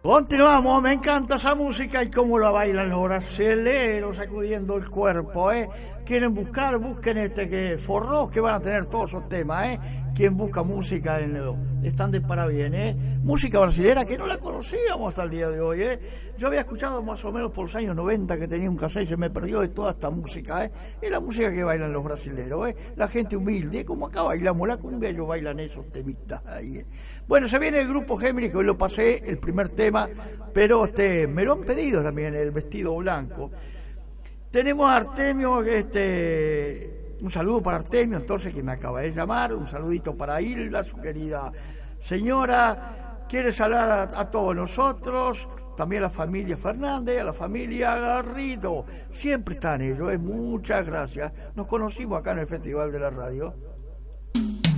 Continuamos, me encanta esa música y cómo la bailan los brasileros sacudiendo el cuerpo, Quieren buscar, busquen que forros que van a tener todos esos temas, Quien busca música están de para bien, Música brasilera que no la conocíamos hasta el día de hoy, Yo había escuchado más o menos por los años 90 que tenía un cassette y se me perdió de toda esta música, Es la música que bailan los brasileros, La gente humilde, como acá bailamos la cumbia, ellos bailan esos temitas ahí, Bueno, se viene el grupo Géminis, que hoy lo pasé, el primer tema, pero me lo han pedido también, el vestido blanco. Tenemos a Artemio, un saludo para Artemio, entonces, que me acaba de llamar, un saludito para Hilda, su querida señora, quiere saludar a todos nosotros, también a la familia Fernández, a la familia Garrido, siempre están ellos, muchas gracias, nos conocimos acá en el Festival de la Radio.